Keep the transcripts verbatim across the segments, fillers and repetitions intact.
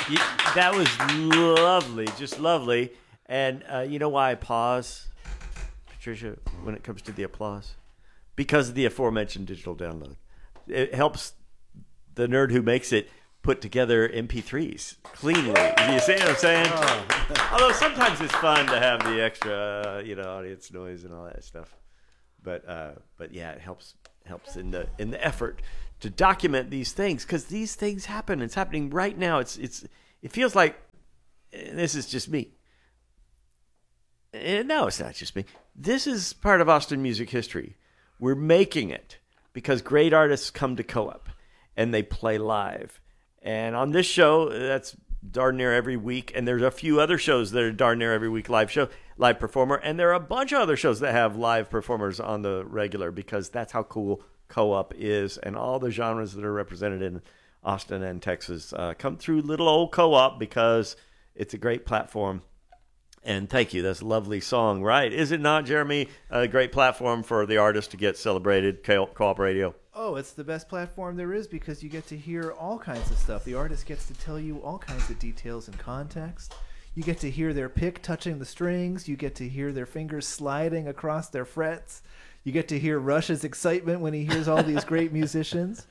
You, that was lovely, just lovely. And uh, you know why I pause, Patricia, when it comes to the applause? Because of the aforementioned digital download. It helps the nerd who makes it put together M P threes cleanly. You see what I'm saying? Oh. Although sometimes it's fun to have the extra, uh, you know, audience noise and all that stuff. But uh, but yeah, it helps helps in the in the effort to document these things, because these things happen. It's happening right now. It's it's it feels like, and this is just me. And no, it's not just me. This is part of Austin music history. We're making it because great artists come to Co-op and they play live. And on this show, that's darn near every week. And there's a few other shows that are darn near every week live show, live performer. And there are a bunch of other shows that have live performers on the regular, because that's how cool Co-op is. And all the genres that are represented in Austin and Texas uh, come through little old Co-op, because it's a great platform. And thank you. That's a lovely song, right? Is it not, Jeremy? A great platform for the artist to get celebrated, Co-op Radio. Oh, it's the best platform there is, because you get to hear all kinds of stuff. The artist gets to tell you all kinds of details and context. You get to hear their pick touching the strings. You get to hear their fingers sliding across their frets. You get to hear Rush's excitement when he hears all these great musicians.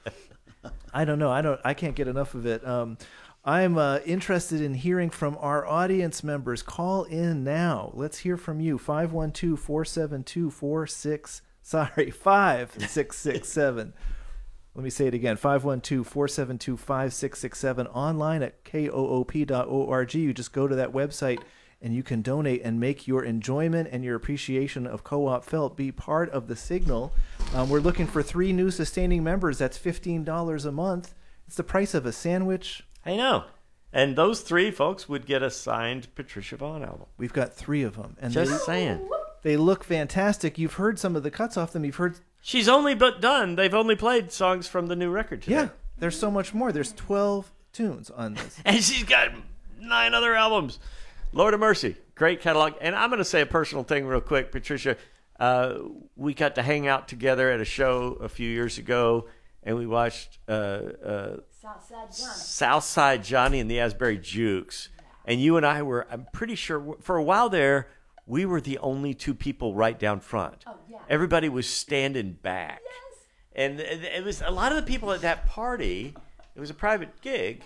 I don't know. I don't. I can't get enough of it. Um, I'm uh, interested in hearing from our audience members. Call in now. Let's hear from you. five one two, four seven two, four six Sorry, five six six seven. Let me say it again. five one two, four seven two, five six six seven. Online at K O O P dot org. You just go to that website and you can donate and make your enjoyment and your appreciation of Co-op felt be part of the signal. Um, we're looking for three new sustaining members. That's fifteen dollars a month. It's the price of a sandwich. I know. And those three folks would get a signed Patricia Vaughn album. We've got three of them. And Just they, saying. They look fantastic. You've heard some of the cuts off them. You've heard... She's only but done. They've only played songs from the new record today. Yeah. There's so much more. There's twelve tunes on this. And she's got nine other albums. Lord of mercy. Great catalog. And I'm going to say a personal thing real quick, Patricia. Uh, we got to hang out together at a show a few years ago, and we watched... Uh, uh, Southside Johnny. Southside Johnny and the Asbury Jukes. And you and I were, I'm pretty sure, for a while there, we were the only two people right down front. Oh, yeah. Everybody was standing back. Yes. And it was a lot of the people at that party, it was a private gig.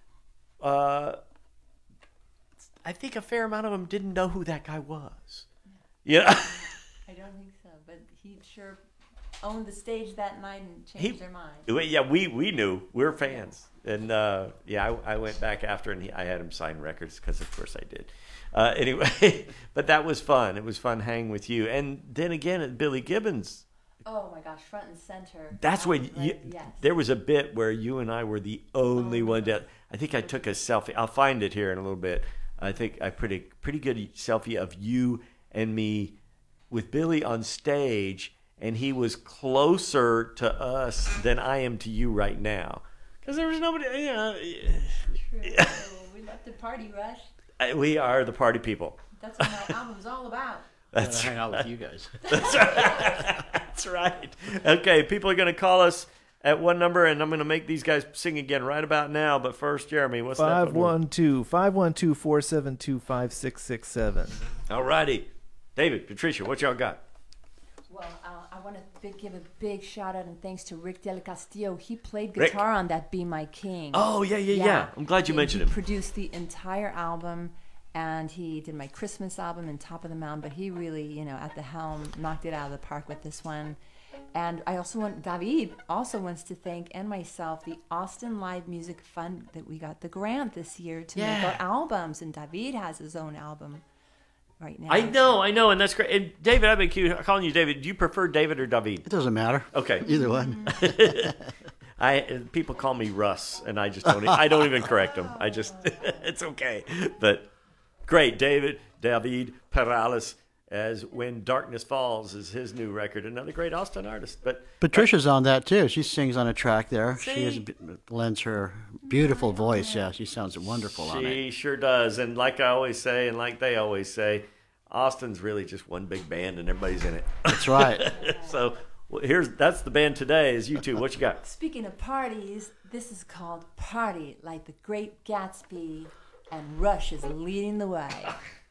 Uh, I think a fair amount of them didn't know who that guy was. Yeah. You know? I don't think so, but he sure owned the stage that night and changed He, their mind. Yeah, we, we knew. We were fans. And, uh, yeah, I, I went back after, and he, I had him sign records because, of course, I did. Uh, anyway, but that was fun. It was fun hanging with you. And then again at Billy Gibbons. Oh, my gosh, front and center. That's when like, you, yes. There was a bit where you and I were the only Oh, one no. that, I think I took a selfie. I'll find it here in a little bit. I think I put a pretty good selfie of you and me with Billy on stage, and he was closer to us than I am to you right now. Because there was nobody, you know. True. We left the party rush. We are the party people. That's what my album's all about. That's hang out with you guys. That's right. That's right. Okay, people are going to call us at one number, and I'm going to make these guys sing again right about now. But first, Jeremy, what's that? five one two, five one two, four seven two, five six six seven. All righty. David, Patricia, what y'all got? Well, uh, I want to big, give a big shout out and thanks to Rick Del Castillo. He played Rick. guitar on that Be My King. Oh, yeah, yeah, yeah. I'm glad you And mentioned he him. produced the entire album, and he did my Christmas album and Top of the Mound, but he really, you know, at the helm, knocked it out of the park with this one. And I also want, David also wants to thank, and myself, the Austin Live Music Fund that we got the grant this year to make Yeah. our albums, and David has his own album right now. I know, I know, and that's great. And David, I've been cute, calling you David. Do you prefer David or David? It doesn't matter. Okay. Either one. I people call me Russ, and I just don't. e- I don't even correct them. I just it's okay. But great, David David Perales, as When Darkness Falls is his new record. Another great Austin artist. But Patricia's on that too. She sings on a track there. See? She has, lends her beautiful voice. Yeah, she sounds wonderful on it. she sure does. And like I always say, and like they always say, Austin's really just one big band, and everybody's in it. That's right. So Well, here's that's the band today. Is U two? What you got? Speaking of parties, this is called Party Like the Great Gatsby, and Rush is leading the way.